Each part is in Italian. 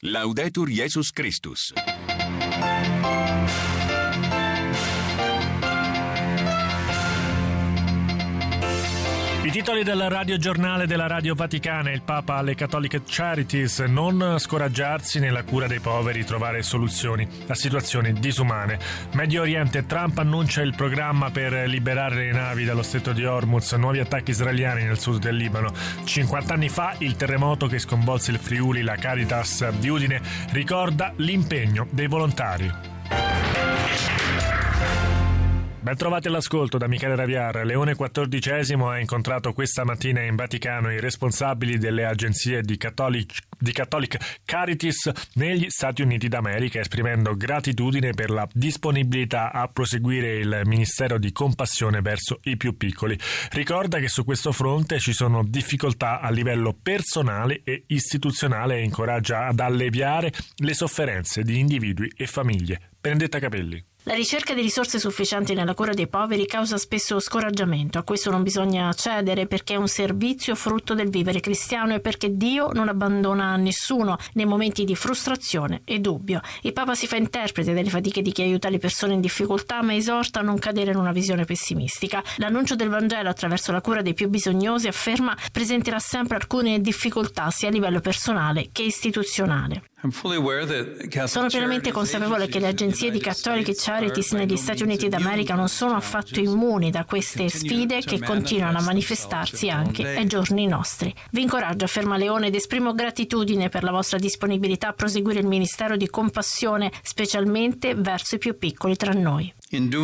Laudetur Jesus Christus. I titoli del radiogiornale della Radio Vaticana. Il Papa alle Catholic Charities: non scoraggiarsi nella cura dei poveri, trovare soluzioni a situazioni disumane. Medio Oriente: Trump annuncia il programma per liberare le navi dallo stretto di Hormuz, nuovi attacchi israeliani nel sud del Libano. 50 anni fa il terremoto che sconvolse il Friuli, la Caritas di Udine ricorda l'impegno dei volontari. Ben trovati all'ascolto da Michele Raviar. Leone XIV ha incontrato questa mattina in Vaticano i responsabili delle agenzie di Catholic Charities negli Stati Uniti d'America, esprimendo gratitudine per la disponibilità a proseguire il ministero di compassione verso i più piccoli. Ricorda che su questo fronte ci sono difficoltà a livello personale e istituzionale e incoraggia ad alleviare le sofferenze di individui e famiglie. Benedetta Capelli. La ricerca di risorse sufficienti nella cura dei poveri causa spesso scoraggiamento. A questo non bisogna cedere, perché è un servizio frutto del vivere cristiano e perché Dio non abbandona nessuno nei momenti di frustrazione e dubbio. Il Papa si fa interprete delle fatiche di chi aiuta le persone in difficoltà, ma esorta a non cadere in una visione pessimistica. L'annuncio del Vangelo attraverso la cura dei più bisognosi, afferma, presenterà sempre alcune difficoltà sia a livello personale che istituzionale. Sono pienamente consapevole che le agenzie di Catholic Charities negli Stati Uniti d'America non sono affatto immuni da queste sfide che continuano a manifestarsi anche ai giorni nostri. Vi incoraggio, afferma Leone, ed esprimo gratitudine per la vostra disponibilità a proseguire il ministero di compassione, specialmente verso i più piccoli tra noi.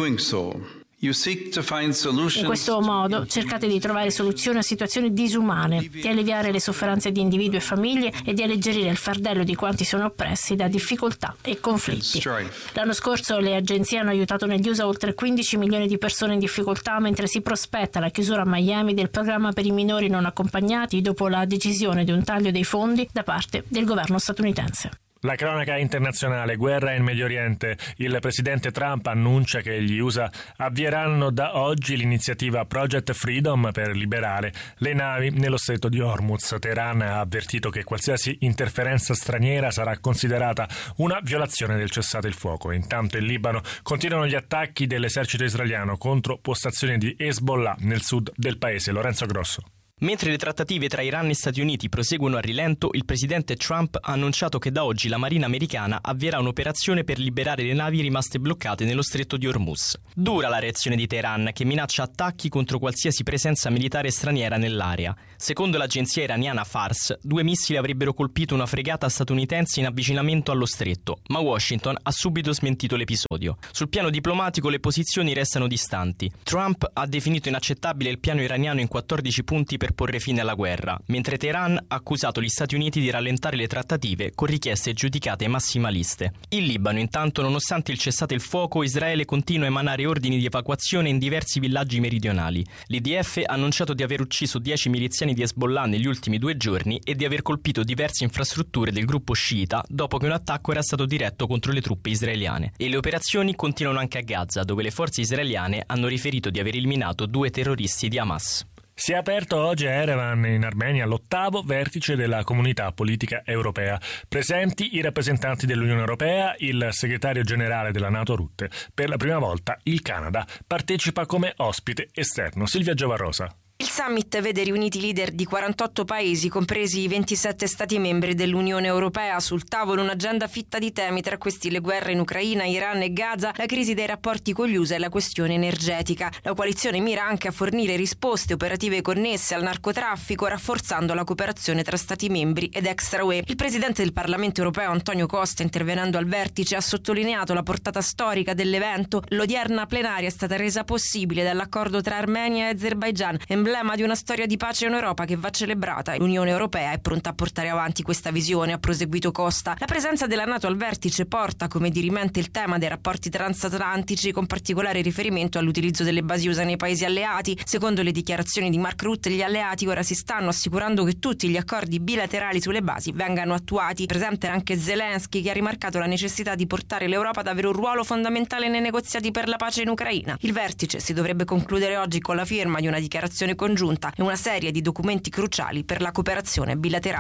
In questo modo cercate di trovare soluzioni a situazioni disumane, di alleviare le sofferenze di individui e famiglie e di alleggerire il fardello di quanti sono oppressi da difficoltà e conflitti. L'anno scorso le agenzie hanno aiutato negli USA oltre 15 milioni di persone in difficoltà, mentre si prospetta la chiusura a Miami del programma per i minori non accompagnati dopo la decisione di un taglio dei fondi da parte del governo statunitense. La cronaca internazionale: guerra in Medio Oriente. Il presidente Trump annuncia che gli USA avvieranno da oggi l'iniziativa Project Freedom per liberare le navi nello stretto di Hormuz. Teheran ha avvertito che qualsiasi interferenza straniera sarà considerata una violazione del cessate il fuoco. Intanto in Libano continuano gli attacchi dell'esercito israeliano contro postazioni di Hezbollah nel sud del paese. Lorenzo Grosso. Mentre le trattative tra Iran e Stati Uniti proseguono a rilento, il presidente Trump ha annunciato che da oggi la Marina americana avvierà un'operazione per liberare le navi rimaste bloccate nello stretto di Hormuz. Dura la reazione di Teheran, che minaccia attacchi contro qualsiasi presenza militare straniera nell'area. Secondo l'agenzia iraniana Fars, 2 missili avrebbero colpito una fregata statunitense in avvicinamento allo stretto, ma Washington ha subito smentito l'episodio. Sul piano diplomatico le posizioni restano distanti. Trump ha definito inaccettabile il piano iraniano in 14 punti per porre fine alla guerra, mentre Teheran ha accusato gli Stati Uniti di rallentare le trattative con richieste giudicate massimaliste. In Libano, intanto, nonostante il cessate il fuoco, Israele continua a emanare ordini di evacuazione in diversi villaggi meridionali. L'IDF ha annunciato di aver ucciso 10 miliziani di Hezbollah negli ultimi 2 giorni e di aver colpito diverse infrastrutture del gruppo sciita dopo che un attacco era stato diretto contro le truppe israeliane. E le operazioni continuano anche a Gaza, dove le forze israeliane hanno riferito di aver eliminato 2 terroristi di Hamas. Si è aperto oggi a Erevan, in Armenia, l'8º vertice della Comunità Politica Europea. Presenti i rappresentanti dell'Unione Europea, il segretario generale della NATO Rutte. Per la prima volta il Canada partecipa come ospite esterno. Silvia Giovarrosa. Il summit vede riuniti i leader di 48 paesi, compresi i 27 stati membri dell'Unione Europea. Sul tavolo un'agenda fitta di temi, tra questi le guerre in Ucraina, Iran e Gaza, la crisi dei rapporti con gli USA e la questione energetica. La coalizione mira anche a fornire risposte operative connesse al narcotraffico, rafforzando la cooperazione tra stati membri ed extra UE. Il presidente del Parlamento europeo Antonio Costa, intervenendo al vertice, ha sottolineato la portata storica dell'evento. L'odierna plenaria è stata resa possibile dall'accordo tra Armenia e Azerbaigian, emblema di una storia di pace in Europa che va celebrata. L'Unione Europea è pronta a portare avanti questa visione, ha proseguito Costa. La presenza della NATO al vertice porta come dirimente il tema dei rapporti transatlantici, con particolare riferimento all'utilizzo delle basi USA nei paesi alleati. Secondo le dichiarazioni di Mark Rutte, gli alleati ora si stanno assicurando che tutti gli accordi bilaterali sulle basi vengano attuati. Presente anche Zelensky, che ha rimarcato la necessità di portare l'Europa ad avere un ruolo fondamentale nei negoziati per la pace in Ucraina. Il vertice si dovrebbe concludere oggi con la firma di una dichiarazione congiunta e una serie di documenti cruciali per la cooperazione bilaterale.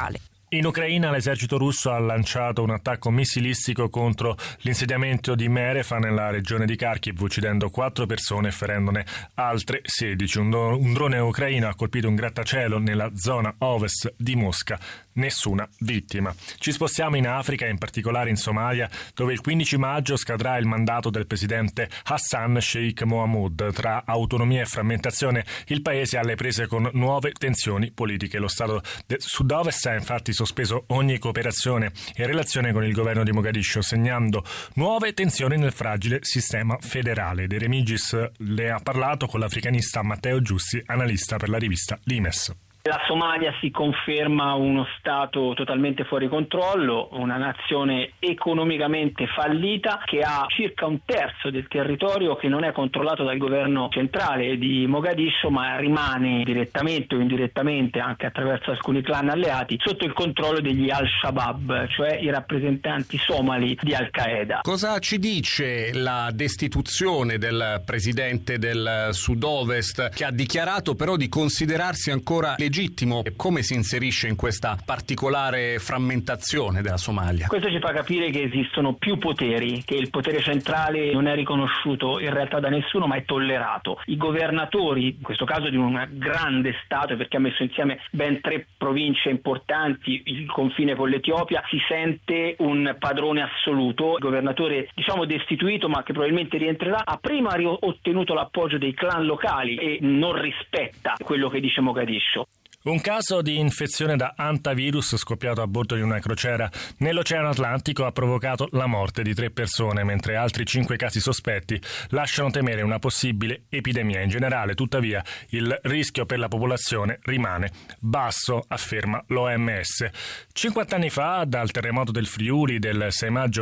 In Ucraina l'esercito russo ha lanciato un attacco missilistico contro l'insediamento di Merefa nella regione di Kharkiv, uccidendo 4 persone e ferendone altre 16. Un drone ucraino ha colpito un grattacielo nella zona ovest di Mosca. Nessuna vittima. Ci spostiamo in Africa, in particolare in Somalia, dove il 15 maggio scadrà il mandato del presidente Hassan Sheikh Mohamud. Tra autonomia e frammentazione, il paese è alle prese con nuove tensioni politiche. Lo Stato del Sud-Ovest ha infatti sospeso ogni cooperazione e relazione con il governo di Mogadiscio, segnando nuove tensioni nel fragile sistema federale. De Remigis le ha parlato con l'africanista Matteo Giussi, analista per la rivista Limes. La Somalia si conferma uno stato totalmente fuori controllo, una nazione economicamente fallita che ha circa un terzo del territorio che non è controllato dal governo centrale di Mogadiscio, ma rimane direttamente o indirettamente, anche attraverso alcuni clan alleati, sotto il controllo degli Al-Shabaab, cioè i rappresentanti somali di Al-Qaeda. Cosa ci dice la destituzione del presidente del Sud-Ovest, che ha dichiarato però di considerarsi ancora legittimo? Come si inserisce in questa particolare frammentazione della Somalia? Questo ci fa capire che esistono più poteri, che il potere centrale non è riconosciuto in realtà da nessuno, ma è tollerato. I governatori, in questo caso di un grande stato, perché ha messo insieme ben 3 province importanti, il confine con l'Etiopia, si sente un padrone assoluto. Il governatore, destituito, ma che probabilmente rientrerà, ha prima ottenuto l'appoggio dei clan locali e non rispetta quello che dice Mogadiscio. Un caso di infezione da antivirus scoppiato a bordo di una crociera nell'Oceano Atlantico ha provocato la morte di 3 persone, mentre altri 5 casi sospetti lasciano temere una possibile epidemia. In generale, tuttavia, il rischio per la popolazione rimane basso, afferma l'OMS. 50 anni fa, dal terremoto del Friuli del 6 maggio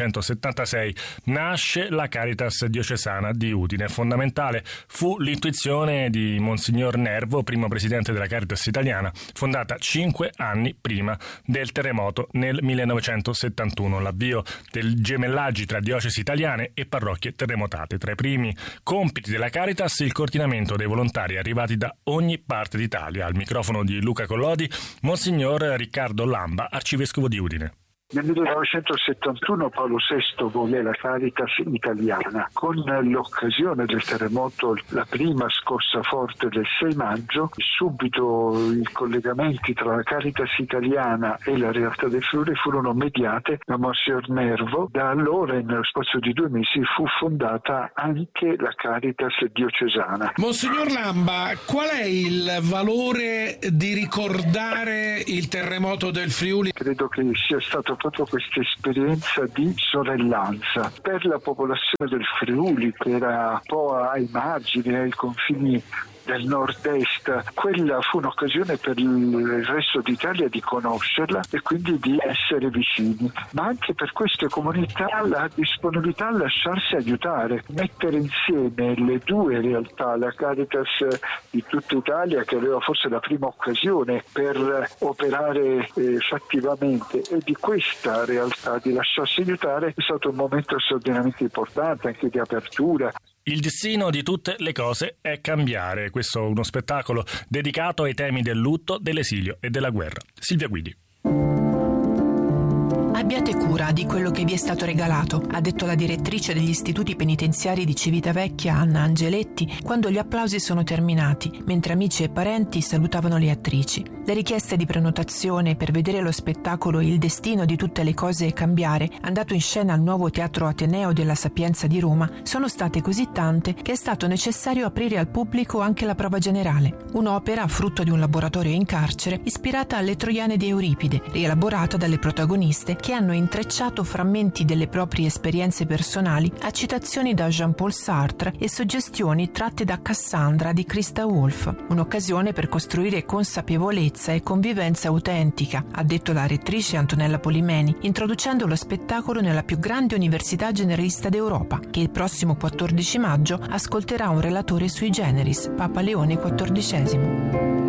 1976, nasce la Caritas diocesana di Udine. Fondamentale fu l'intuizione di Monsignor Nervo, primo presidente della Caritas italiana, fondata 5 anni prima del terremoto nel 1971, l'avvio del gemellaggi tra diocesi italiane e parrocchie terremotate. Tra i primi compiti della Caritas il coordinamento dei volontari arrivati da ogni parte d'Italia. Al microfono di Luca Collodi, Monsignor Riccardo Lamba, arcivescovo di Udine. Nel 1971 Paolo VI volle la Caritas italiana. Con l'occasione del terremoto, la prima scossa forte del 6 maggio, subito i collegamenti tra la Caritas italiana e la realtà del Friuli furono mediate da Monsignor Nervo. Da allora, nello spazio di 2 mesi, fu fondata anche la Caritas diocesana. Monsignor Lamba, qual è il valore di ricordare il terremoto del Friuli? Credo che sia stato proprio questa esperienza di sorellanza per la popolazione del Friuli, che era un po' ai margini, ai confini del nord-est. Quella fu un'occasione per il resto d'Italia di conoscerla e quindi di essere vicini, ma anche per queste comunità la disponibilità a lasciarsi aiutare, mettere insieme le 2 realtà, la Caritas di tutta Italia, che aveva forse la prima occasione per operare fattivamente, e di questa realtà di lasciarsi aiutare, è stato un momento straordinariamente importante, anche di apertura. Il destino di tutte le cose è cambiare. Questo è uno spettacolo dedicato ai temi del lutto, dell'esilio e della guerra. Silvia Guidi. Abbiate cura di quello che vi è stato regalato, ha detto la direttrice degli istituti penitenziari di Civitavecchia, Anna Angeletti, quando gli applausi sono terminati, mentre amici e parenti salutavano le attrici. Le richieste di prenotazione per vedere lo spettacolo Il destino di tutte le cose è cambiare, andato in scena al nuovo Teatro Ateneo della Sapienza di Roma, sono state così tante che è stato necessario aprire al pubblico anche la prova generale, un'opera frutto di un laboratorio in carcere ispirata alle Troiane di Euripide, rielaborata dalle protagoniste che hanno intrecciato frammenti delle proprie esperienze personali a citazioni da Jean-Paul Sartre e suggestioni tratte da Cassandra di Christa Wolf. Un'occasione per costruire consapevolezza e convivenza autentica, ha detto la rettrice Antonella Polimeni, introducendo lo spettacolo nella più grande università generalista d'Europa, che il prossimo 14 maggio ascolterà un relatore sui generis, Papa Leone XIV.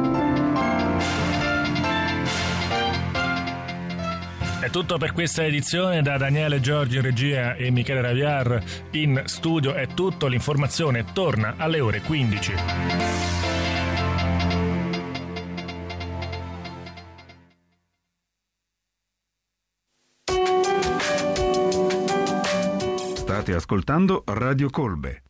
È tutto per questa edizione. Da Daniele Giorgi in regia e Michele Raviar in studio è tutto. L'informazione torna alle ore 15. State ascoltando Radio Colbe.